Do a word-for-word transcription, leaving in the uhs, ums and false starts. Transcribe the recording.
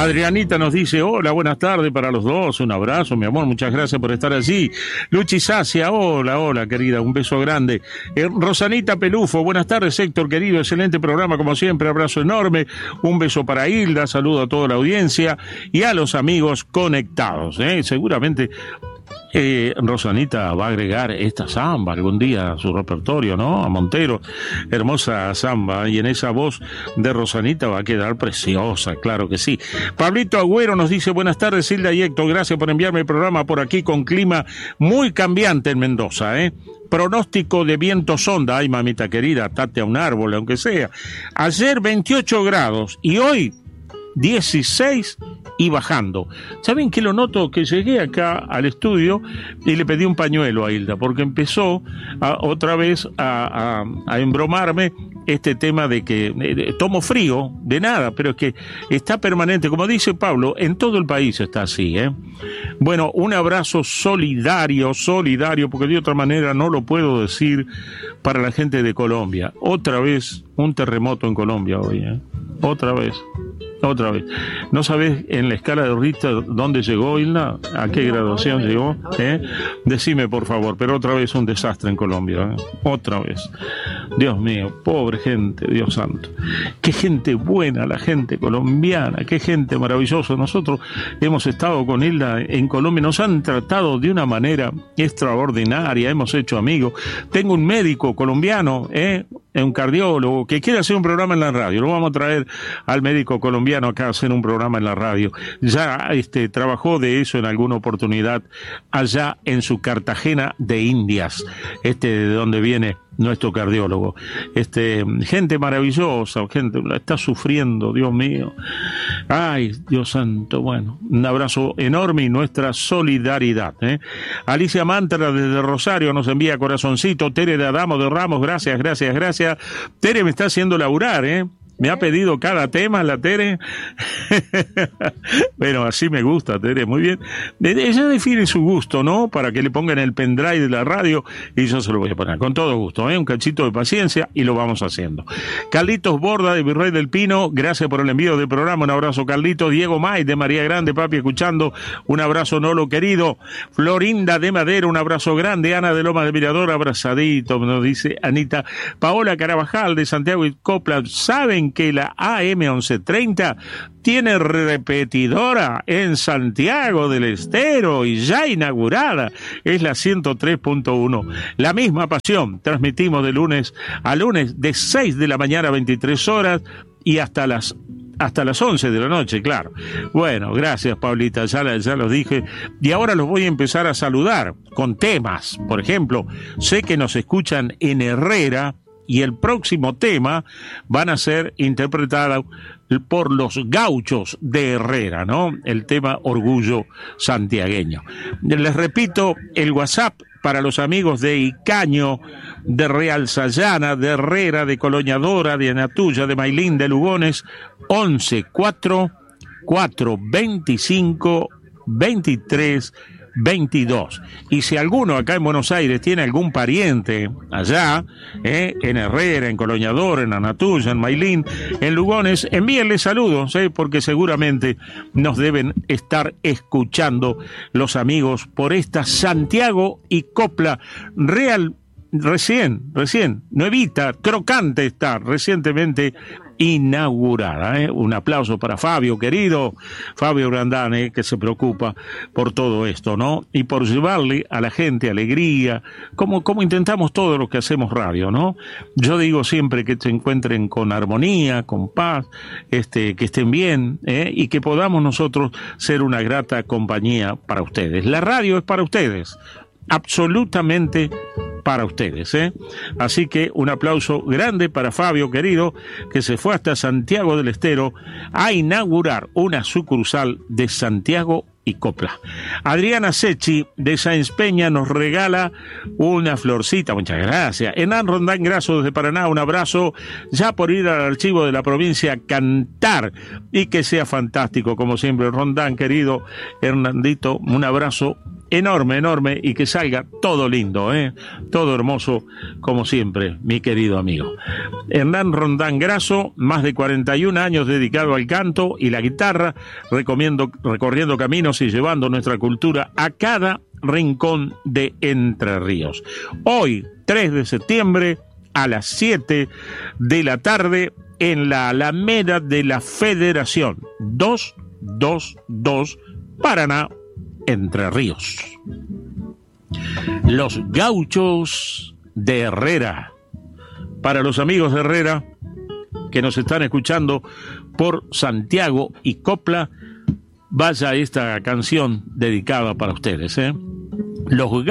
Adrianita nos dice, hola, buenas tardes para los dos, un abrazo, mi amor, muchas gracias por estar allí. Luchi Sacia, hola, hola, querida, un beso grande. Eh, Rosanita Pelufo, buenas tardes, Héctor, querido, excelente programa, como siempre, abrazo enorme, un beso para Hilda, saludo a toda la audiencia y a los amigos conectados, ¿eh? Seguramente Eh, Rosanita va a agregar esta samba algún día a su repertorio, ¿no? A Montero, hermosa samba, y en esa voz de Rosanita va a quedar preciosa, claro que sí. Pablito Agüero nos dice, buenas tardes, Hilda y Héctor, gracias por enviarme el programa por aquí con clima muy cambiante en Mendoza, ¿eh? Pronóstico de viento sonda, ay mamita querida, atate a un árbol, aunque sea. Ayer veintiocho grados y hoy dieciséis y bajando. ¿Saben qué lo noto? Que llegué acá al estudio y le pedí un pañuelo a Hilda, porque empezó a, otra vez a, a, a embromarme este tema de que eh, tomo frío, de nada, pero es que está permanente, como dice Pablo, en todo el país está así, ¿eh? Bueno, un abrazo solidario, solidario, porque de otra manera no lo puedo decir, para la gente de Colombia. Otra vez un terremoto en Colombia hoy, ¿eh? Otra vez. Otra vez. ¿No sabés en la escala de Richter dónde llegó, Hilda? ¿A qué graduación llegó? ¿Eh? Decime, por favor, pero otra vez un desastre en Colombia, ¿eh? Otra vez. Dios mío, pobre gente, Dios santo. Qué gente buena la gente colombiana, qué gente maravillosa. Nosotros hemos estado con Hilda en Colombia, nos han tratado de una manera extraordinaria, hemos hecho amigos. Tengo un médico colombiano, ¿eh? Un cardiólogo que quiere hacer un programa en la radio. Lo vamos a traer al médico colombiano acá a hacer un programa en la radio. Ya este trabajó de eso en alguna oportunidad allá en su Cartagena de Indias, este de donde viene nuestro cardiólogo. Este, gente maravillosa, gente la está sufriendo, Dios mío. Ay, Dios santo, bueno, un abrazo enorme y nuestra solidaridad, ¿eh? Alicia Mantra desde Rosario nos envía corazoncito. Tere de Adamo de Ramos, gracias, gracias, gracias. Tere me está haciendo laburar, ¿eh? Me ha pedido cada tema la Tere. Bueno, así me gusta, Tere, muy bien. Ella define su gusto, ¿no? Para que le pongan el pendrive de la radio y yo se lo voy a poner con todo gusto, ¿eh? Un cachito de paciencia y lo vamos haciendo. Carlitos Borda de Virrey del Pino, gracias por el envío del programa, un abrazo, Carlitos. Diego May de María Grande, papi, escuchando, un abrazo, Nolo querido. Florinda de Madera, un abrazo grande. Ana de Loma de Mirador, abrazadito, nos dice Anita. Paola Carabajal de Santiago y Copla, ¿saben que la A M once treinta tiene repetidora en Santiago del Estero y ya inaugurada? Es la ciento tres punto uno. La misma pasión. Transmitimos de lunes a lunes de seis de la mañana a veintitrés horas y hasta las hasta las once de la noche, claro. Bueno, gracias, Paulita, ya, ya los dije. Y ahora los voy a empezar a saludar con temas. Por ejemplo, sé que nos escuchan en Herrera y el próximo tema van a ser interpretados por los gauchos de Herrera, ¿no? El tema Orgullo Santiagueño. Les repito, el WhatsApp para los amigos de Icaño, de Real Sayana, de Herrera, de Coloñadora, de Anatuya, de Mailín, de Lugones, once cuatro cuatro veinticinco veintitrés veintidós. Y si alguno acá en Buenos Aires tiene algún pariente allá, eh, en Herrera, en Coloñador, en Anatuya, en Mailín, en Lugones, envíenle saludos, eh, porque seguramente nos deben estar escuchando los amigos por esta Santiago y Copla Real, recién, recién, nuevita, crocante está, recientemente inaugurada, ¿eh? Un aplauso para Fabio, querido Fabio Grandane, que se preocupa por todo esto, ¿no? Y por llevarle a la gente alegría, como, como intentamos todos los que hacemos radio, ¿no? Yo digo siempre que se encuentren con armonía, con paz, este, que estén bien, ¿eh? Y que podamos nosotros ser una grata compañía para ustedes. La radio es para ustedes, absolutamente para ustedes, ¿eh? Así que un aplauso grande para Fabio, querido, que se fue hasta Santiago del Estero a inaugurar una sucursal de Santiago y copla. Adriana Sechi de Sáenz Peña nos regala una florcita, muchas gracias. Hernán Rondán Graso desde Paraná, un abrazo, ya por ir al archivo de la provincia a cantar, y que sea fantástico como siempre. Rondán, querido Hernandito, un abrazo enorme, enorme, y que salga todo lindo, ¿eh? Todo hermoso como siempre, mi querido amigo. Hernán Rondán Graso, más de cuarenta y un años dedicado al canto y la guitarra, recomiendo, recorriendo caminos y llevando nuestra cultura a cada rincón de Entre Ríos. Hoy, tres de septiembre, a las siete de la tarde, en la Alameda de la Federación, doscientos veintidós, Paraná, Entre Ríos. Los Gauchos de Herrera. Para los amigos de Herrera que nos están escuchando por Santiago y Copla, vaya esta canción dedicada para ustedes, ¿eh? Los